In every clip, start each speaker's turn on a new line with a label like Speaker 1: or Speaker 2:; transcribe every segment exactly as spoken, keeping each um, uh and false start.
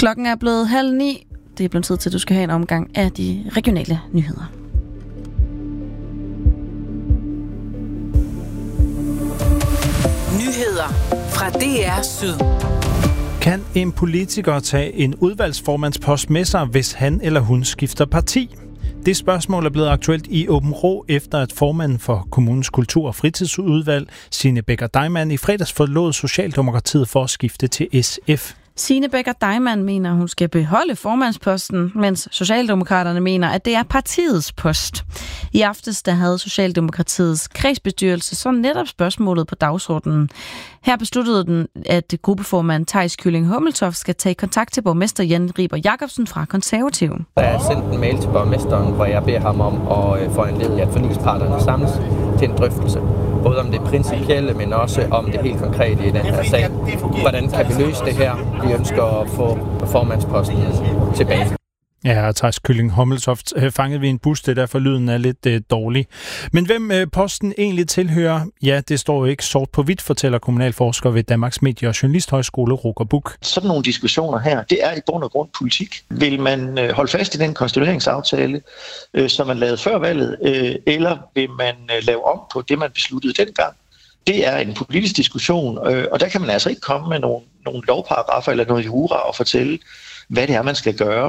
Speaker 1: Klokken er blevet halv ni. Det er blevet tid til, at du skal have en omgang af de regionale nyheder.
Speaker 2: Nyheder fra D R Syd.
Speaker 3: Kan en politiker tage en udvalgsformandspost med sig, hvis han eller hun skifter parti? Det spørgsmål er blevet aktuelt i Åben Rå, efter at formanden for kommunens kultur- og fritidsudvalg, Signe Becker-Deimann, i fredags forlod Socialdemokratiet for at skifte til S F.
Speaker 1: Signe Becker-Deimann mener, at hun skal beholde formandsposten, mens Socialdemokraterne mener, at det er partiets post. I aftes der havde Socialdemokratiets kredsbestyrelse så netop spørgsmålet på dagsordenen. Her besluttede den, at gruppeformand Theis Kylling Hommeltoft skal tage kontakt til borgmester Jan Riber Jakobsen fra Konservative.
Speaker 4: Jeg har sendt en mail til borgmesteren, hvor jeg beder ham om at foranledige, at forligsparterne samles til en drøftelse. Både om det principielle, men også om det helt konkrete i den her sag. Hvordan kan vi løse det her? Vi ønsker at få formandsposten tilbage.
Speaker 3: Ja, Theis Kylling Hommeltoft fanget ved en bus, det derfor lyden er lidt øh, dårlig. Men hvem øh, posten egentlig tilhører, ja, det står jo ikke sort på hvidt, fortæller kommunalforsker ved Danmarks Medie- og Journalisthøjskole, Roger Buch.
Speaker 5: Sådan nogle diskussioner her, det er i bund og grund politik. Vil man øh, holde fast i den konstitueringsaftale, øh, som man lavede før valget, øh, eller vil man øh, lave om på det, man besluttede dengang? Det er en politisk diskussion, øh, og der kan man altså ikke komme med nogle, nogle lovparagrafer eller noget jura og fortælle, hvad det er, man skal gøre.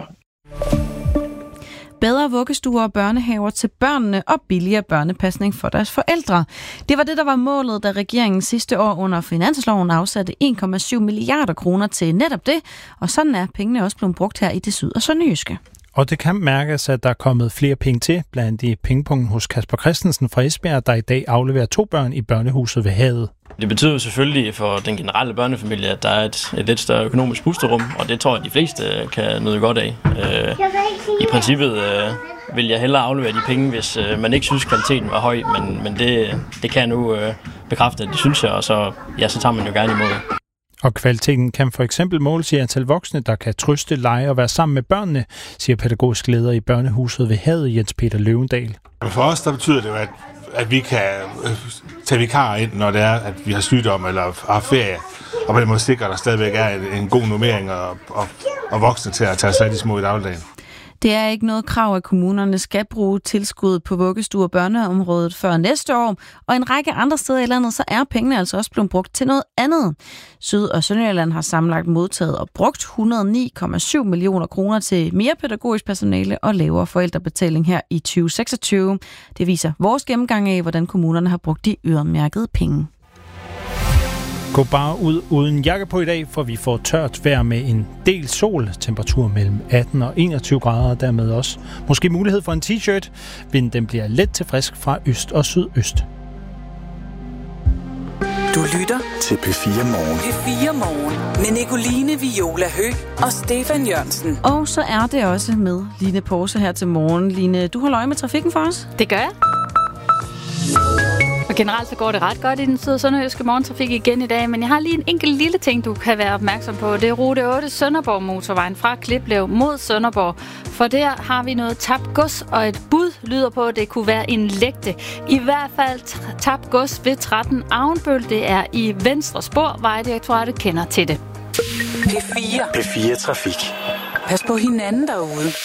Speaker 1: Bedre vuggestuer og børnehaver til børnene og billigere børnepasning for deres forældre. Det var det, der var målet, da regeringen sidste år under finansloven afsatte en komma syv milliarder kroner til netop det, og sådan er pengene også blevet brugt her i det syd- og sønderjyske.
Speaker 3: Og det kan mærkes, at der er kommet flere penge til, blandt i pengepunkten hos Kasper Christensen fra Esbjerg, der i dag afleverer to børn i børnehuset ved havet.
Speaker 6: Det betyder selvfølgelig for den generelle børnefamilie, at der er et, et lidt større økonomisk pusterum, og det tror jeg, de fleste kan nyde godt af. Øh, I princippet øh, vil jeg hellere aflevere de penge, hvis øh, man ikke synes, kvaliteten var høj, men, men det, det kan jeg nu øh, bekræfte, at det synes jeg, og så, ja, så tager man jo gerne imod det.
Speaker 3: Og kvaliteten kan for eksempel måles i antal voksne, der kan trøste, lege og være sammen med børnene, siger pædagogisk leder i børnehuset ved havet, Jens Peter Løvendal.
Speaker 7: For os der betyder det jo, at, at vi kan tage vikarer ind, når det er, at vi har sygdom eller har ferie, og på den måde sikrer, at der stadigvæk er en god normering og, og, og voksne til at tage sig af de små i dagligdagen.
Speaker 1: Det er ikke noget krav, at kommunerne skal bruge tilskud på vuggestue- og børneområdet før næste år, og en række andre steder i landet, så er pengene altså også blevet brugt til noget andet. Syd- og Sønderjylland har sammenlagt modtaget og brugt et hundrede og ni komma syv millioner kroner til mere pædagogisk personale og lavere forældrebetaling her i tyve seksogtyve. Det viser vores gennemgang af, hvordan kommunerne har brugt de øremærkede penge.
Speaker 3: Gå bare ud uden jakke på i dag, for vi får tørt vejr med en del sol. Temperatur mellem atten og enogtyve grader, og dermed også måske mulighed for en t-shirt. Vinden den bliver let til frisk fra øst og sydøst.
Speaker 2: Du lytter
Speaker 8: til P fire Morgen.
Speaker 2: P fire Morgen med Nicoline Viola Høgh og Stefan Jørgensen.
Speaker 1: Og så er det også med Line Porse her til morgen. Line, du holder øje med trafikken for os?
Speaker 9: Det gør jeg. Og generelt så går det ret godt i den syd- og sønderjyske morgentrafik igen i dag, men jeg har lige en enkelt lille ting, du kan være opmærksom på. Det er rute otte Sønderborg motorvejen fra Kliplev mod Sønderborg. For der har vi noget tabt gods, og et bud lyder på, at det kunne være en lægte. I hvert fald tabt gods ved tretten Avnbøl. Det er i venstre spor. Vejdirektoratet kender til det.
Speaker 2: P fire.
Speaker 8: P fire Trafik.
Speaker 2: Pas på hinanden derude.